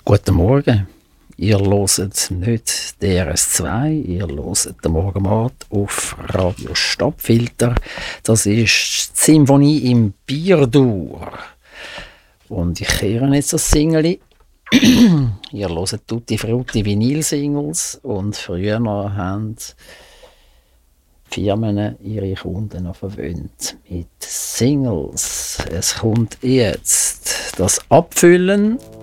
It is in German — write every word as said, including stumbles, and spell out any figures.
Guten Morgen. Ihr hört nicht D R S zwei, ihr hört den Morgenmord auf Radio Stadtfilter. Das ist die Symphonie im Bierdur. Und ich höre jetzt das Singeli. Ihr hört Tutti Frutti Vinyl-Singles und früher haben Firmen ihre Kunden noch verwöhnt mit Singles. Es kommt jetzt das Abfüllen